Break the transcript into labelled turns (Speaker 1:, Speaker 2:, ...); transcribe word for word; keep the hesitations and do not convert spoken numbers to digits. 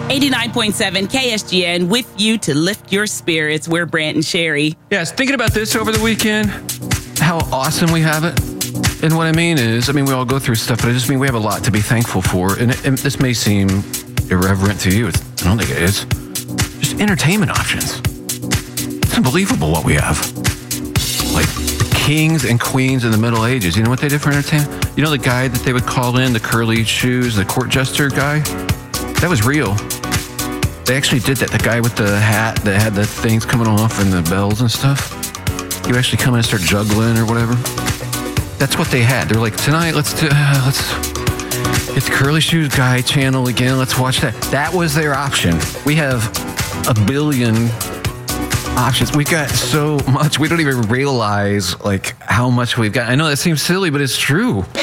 Speaker 1: eighty-nine point seven K S G N with you to lift your spirits. We're Brant and Sherry.
Speaker 2: Yes, thinking about this over the weekend, how awesome we have it. And what I mean is, I mean, we all go through stuff, but I just mean we have a lot to be thankful for. And, it, and this may seem irreverent to you. It's, I don't think it is. Just entertainment options. It's unbelievable what we have. Like the kings and queens in the Middle Ages. You know what they did for entertainment? You know the guy that they would call in, the curly shoes, the court jester guy? That was real. They actually did that. The guy with the hat that had the things coming off and the bells and stuff. He would actually come in and start juggling or whatever. That's what they had. They're like, tonight, let's do, uh, let's get the Curly Shoes Guy channel again. Let's watch that. That was their option. We have a billion options. We've got so much. We don't even realize like how much we've got. I know that seems silly, but it's true.